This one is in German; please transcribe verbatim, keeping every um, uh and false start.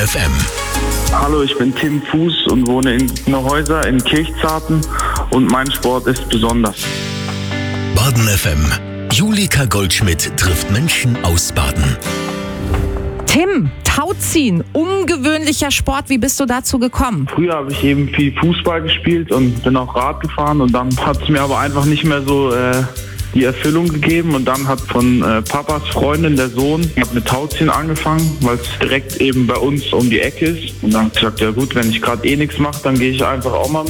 F M. Hallo, ich bin Tim Fuß und wohne in Neuhäuser in Kirchzarten und mein Sport ist besonders. Baden F M. Julika Goldschmidt trifft Menschen aus Baden. Tim, Tauziehen, ungewöhnlicher Sport. Wie bist du dazu gekommen? Früher habe ich eben viel Fußball gespielt und bin auch Rad gefahren und dann hat es mir aber einfach nicht mehr so äh, die Erfüllung gegeben und dann hat von äh, Papas Freundin, der Sohn, hat mit Tauziehen angefangen, weil es direkt eben bei uns um die Ecke ist und dann habe ich gesagt, ja gut, wenn ich gerade eh nichts mache, dann gehe ich einfach auch mal